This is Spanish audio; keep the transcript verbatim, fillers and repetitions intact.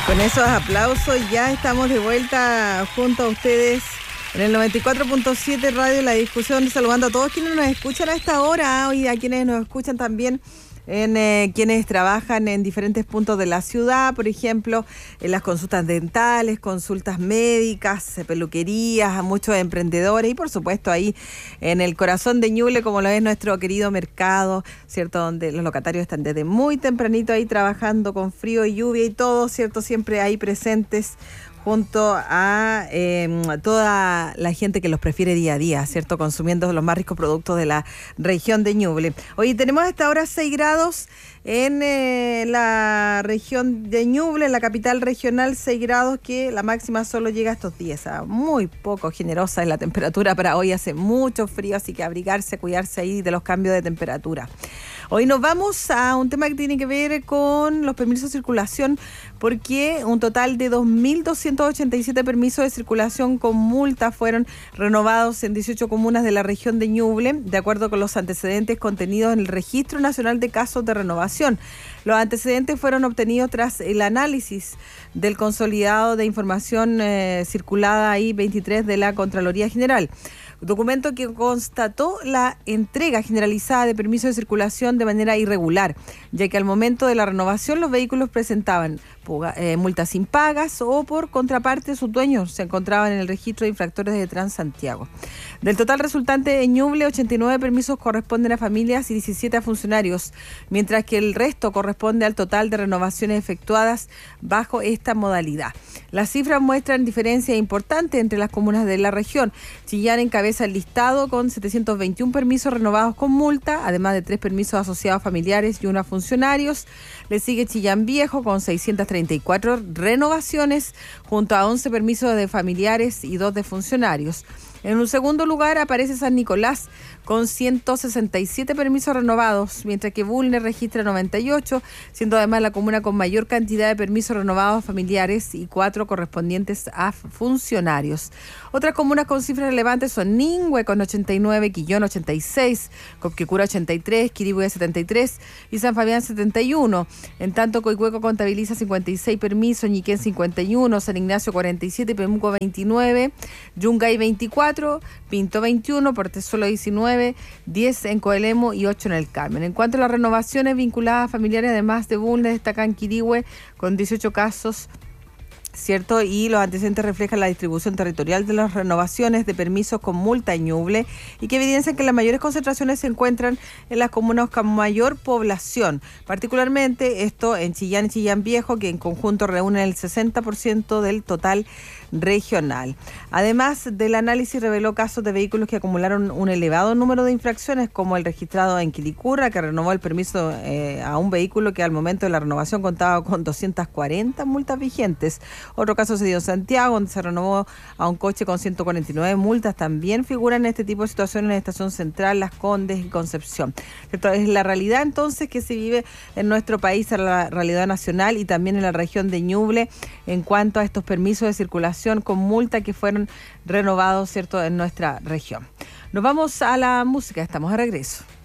Con esos aplausos ya estamos de vuelta junto a ustedes en el noventa y cuatro punto siete Radio La Discusión, saludando a todos quienes nos escuchan a esta hora y a quienes nos escuchan también en eh, quienes trabajan en diferentes puntos de la ciudad, por ejemplo, en las consultas dentales, consultas médicas, peluquerías, a muchos emprendedores y por supuesto ahí en el corazón de Ñuble, como lo es nuestro querido mercado, ¿cierto? Donde los locatarios están desde muy tempranito ahí trabajando con frío y lluvia y todo, ¿cierto? Siempre ahí presentes junto a eh, toda la gente que los prefiere día a día, ¿cierto? Consumiendo los más ricos productos de la región de Ñuble. Hoy tenemos hasta ahora seis grados en eh, la región de Ñuble, en la capital regional, seis grados, que la máxima solo llega a estos días. ¿Ah? Muy poco generosa es la temperatura para hoy, hace mucho frío, así que abrigarse, cuidarse ahí de los cambios de temperatura. Hoy nos vamos a un tema que tiene que ver con los permisos de circulación, porque un total de dos mil doscientos ochenta y siete permisos de circulación con multa fueron renovados en dieciocho comunas de la región de Ñuble, de acuerdo con los antecedentes contenidos en el Registro Nacional de Casos de Renovación. Los antecedentes fueron obtenidos tras el análisis del consolidado de información eh, circulada ahí veintitrés de la Contraloría General. Documento que constató la entrega generalizada de permisos de circulación de manera irregular, ya que al momento de la renovación los vehículos presentaban eh, multas impagas o por contraparte sus dueños se encontraban en el registro de infractores de Transantiago. Del total resultante en Ñuble, ochenta y nueve permisos corresponden a familias y diecisiete a funcionarios, mientras que el resto corresponde al total de renovaciones efectuadas bajo esta modalidad. Las cifras muestran diferencias importantes entre las comunas de la región. Chillán encabeza el listado con setecientos veintiún permisos renovados con multa, además de tres permisos asociados familiares y uno a funcionarios. Le sigue Chillán Viejo con seiscientas treinta y cuatro renovaciones, junto a once permisos de familiares y dos de funcionarios. En un segundo lugar aparece San Nicolás con ciento sesenta y siete permisos renovados, mientras que Bulnes registra noventa y ocho, siendo además la comuna con mayor cantidad de permisos renovados familiares y cuatro correspondientes a funcionarios. Otras comunas con cifras relevantes son Ningüe con ochenta y nueve, Quillón ochenta y seis, Copquecura ochenta y tres, Quirihue setenta y tres y San Fabián setenta y uno. En tanto, Coihueco contabiliza cincuenta y seis permisos, Ñiquén cincuenta y uno, San Ignacio cuarenta y siete, Pemuco veintinueve, Yungay veinticuatro, Pinto veintiuno, Portezuelo diecinueve, diez en Coelemo y ocho en el Carmen. En cuanto a las renovaciones vinculadas a familiares, además de Bulnes, destacan Quirihue con dieciocho casos, ¿cierto? Y los antecedentes reflejan la distribución territorial de las renovaciones de permisos con multa en Ñuble y que evidencian que las mayores concentraciones se encuentran en las comunas con mayor población, particularmente esto en Chillán y Chillán Viejo, que en conjunto reúnen el sesenta por ciento del total regional. Además del análisis, reveló casos de vehículos que acumularon un elevado número de infracciones, como el registrado en Quilicurra, que renovó el permiso eh, a un vehículo que al momento de la renovación contaba con doscientas cuarenta multas vigentes. Otro caso se dio en Santiago, donde se renovó a un coche con ciento cuarenta y nueve multas. También figuran este tipo de situaciones en Estación Central, Las Condes y Concepción. Esto es la realidad entonces que se vive en nuestro país, en la realidad nacional y también en la región de Ñuble en cuanto a estos permisos de circulación con multa que fueron renovados, ¿cierto?, en nuestra región. Nos vamos a la música, estamos de regreso.